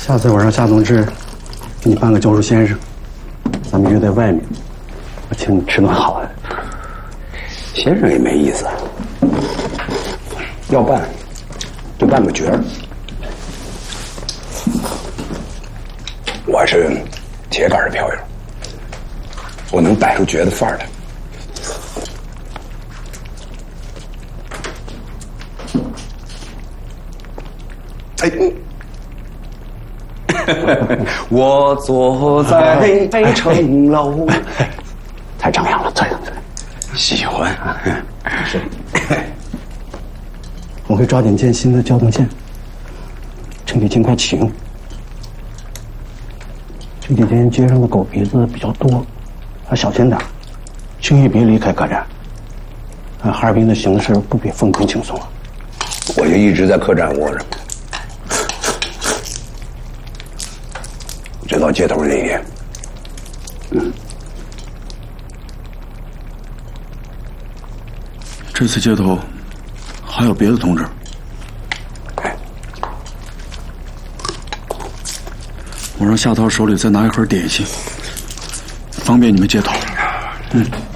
下次我让夏同志给你办个教书先生，咱们约在外面，我请你吃顿好的。 先生也没意思，要办就办个角儿。我是铁杆的票友，我能摆出角的范儿来。我坐在北城楼， 太张扬了，这样。 喜欢啊！是， 我会抓紧建新的交通线，趁你尽快启用。这几天街上的狗鼻子比较多，要小心点，轻易别离开客站。哈尔滨的形势不比凤城轻松啊！ 我就一直在客栈窝着，直到接头那天。 这次接头还有别的同志，我让夏涛手里再拿一盒点心，方便你们接头。